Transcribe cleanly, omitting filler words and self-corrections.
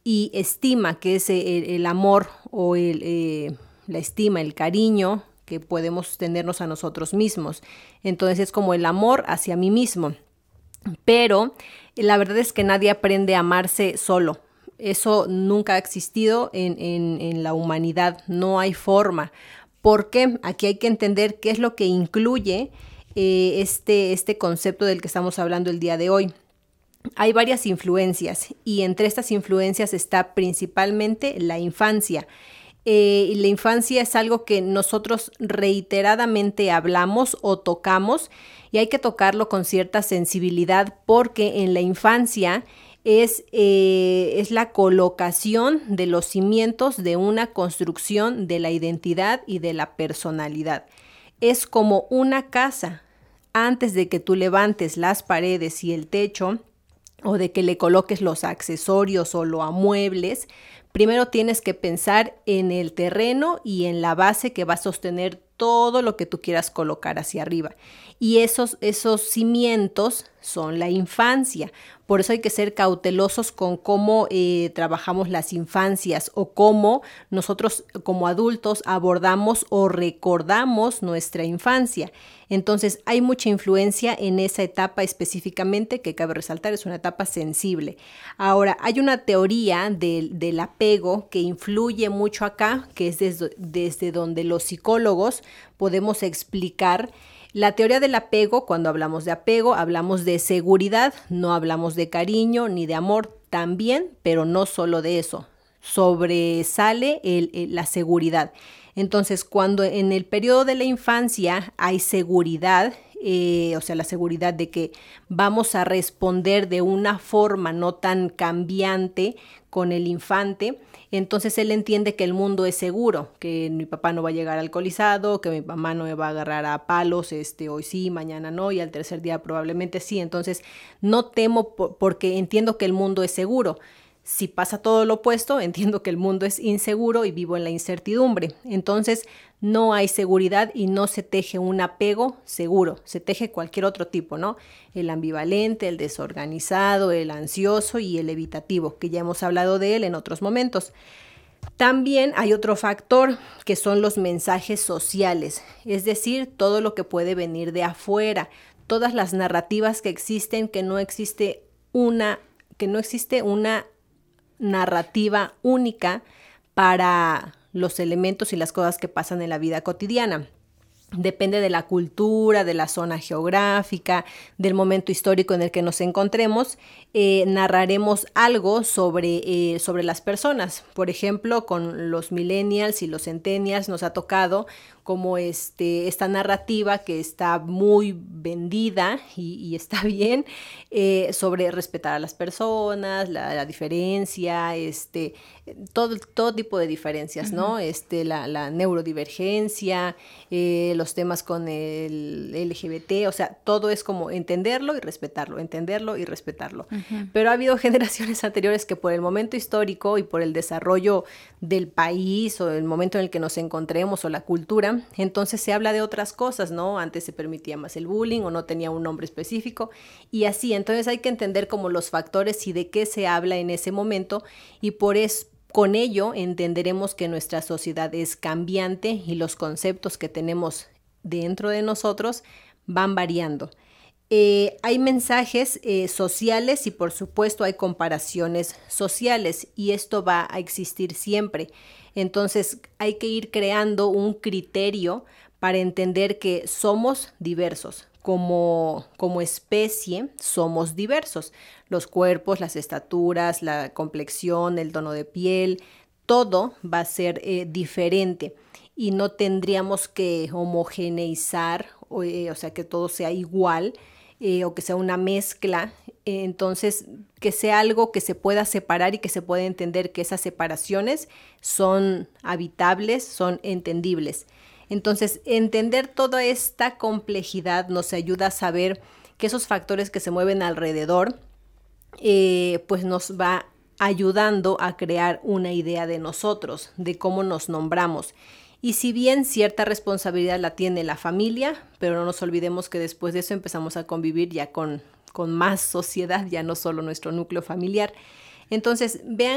y estima, que es el amor o la estima, el cariño que podemos tenernos a nosotros mismos. Entonces es como el amor hacia mí mismo. Pero la verdad es que nadie aprende a amarse solo. Eso nunca ha existido en la humanidad, no hay forma. ¿Por qué? Aquí hay que entender qué es lo que incluye este concepto del que estamos hablando el día de hoy. Hay varias influencias y entre estas influencias está principalmente la infancia. La infancia es algo que nosotros reiteradamente hablamos o tocamos y hay que tocarlo con cierta sensibilidad porque en la infancia es la colocación de los cimientos de una construcción de la identidad y de la personalidad. Es como una casa. Antes de que tú levantes las paredes y el techo, o de que le coloques los accesorios o lo amuebles, primero tienes que pensar en el terreno y en la base que va a sostener todo lo que tú quieras colocar hacia arriba. Y esos cimientos son la infancia. Por eso hay que ser cautelosos con cómo trabajamos las infancias o cómo nosotros como adultos abordamos o recordamos nuestra infancia. Entonces hay mucha influencia en esa etapa específicamente que cabe resaltar, es una etapa sensible. Ahora, hay una teoría del apego que influye mucho acá, que es desde donde los psicólogos podemos explicar. La teoría del apego, cuando hablamos de apego, hablamos de seguridad, no hablamos de cariño ni de amor, también, pero no solo de eso. Sobresale la seguridad. Entonces, cuando en el periodo de la infancia hay seguridad, o sea, la seguridad de que vamos a responder de una forma no tan cambiante con el infante, entonces él entiende que el mundo es seguro, que mi papá no va a llegar alcoholizado, que mi mamá no me va a agarrar a palos, hoy sí, mañana no, y al tercer día probablemente sí. Entonces no temo porque entiendo que el mundo es seguro. Si pasa todo lo opuesto, entiendo que el mundo es inseguro y vivo en la incertidumbre. Entonces no hay seguridad y no se teje un apego seguro, se teje cualquier otro tipo, ¿no? El ambivalente, el desorganizado, el ansioso y el evitativo, que ya hemos hablado de él en otros momentos. También hay otro factor que son los mensajes sociales, es decir, todo lo que puede venir de afuera, todas las narrativas que existen, que no existe una narrativa única para los elementos y las cosas que pasan en la vida cotidiana. Depende de la cultura, de la zona geográfica, del momento histórico en el que nos encontremos, narraremos algo sobre las personas. Por ejemplo, con los millennials y los centennials nos ha tocado como esta narrativa que está muy vendida y está bien, sobre respetar a las personas, la diferencia, todo tipo de diferencias, ¿no? La neurodivergencia, los temas con el LGBT, o sea, todo es como entenderlo y respetarlo, entenderlo y respetarlo. Pero ha habido generaciones anteriores que por el momento histórico y por el desarrollo del país o el momento en el que nos encontremos o la cultura, entonces se habla de otras cosas, ¿no? Antes se permitía más el bullying o no tenía un nombre específico y así. Entonces hay que entender como los factores y de qué se habla en ese momento y con ello entenderemos que nuestra sociedad es cambiante y los conceptos que tenemos dentro de nosotros van variando. Hay mensajes sociales y por supuesto hay comparaciones sociales y esto va a existir siempre. Entonces hay que ir creando un criterio para entender que somos diversos. Como especie somos diversos. Los cuerpos, las estaturas, la complexión, el tono de piel, todo va a ser diferente y no tendríamos que homogeneizar, o sea, que todo sea igual o que sea una mezcla. Entonces, que sea algo que se pueda separar y que se pueda entender que esas separaciones son habitables, son entendibles. Entonces, entender toda esta complejidad nos ayuda a saber que esos factores que se mueven alrededor, pues nos va ayudando a crear una idea de nosotros, de cómo nos nombramos. Y si bien cierta responsabilidad la tiene la familia, pero no nos olvidemos que después de eso empezamos a convivir ya con más sociedad, ya no solo nuestro núcleo familiar. Entonces, vean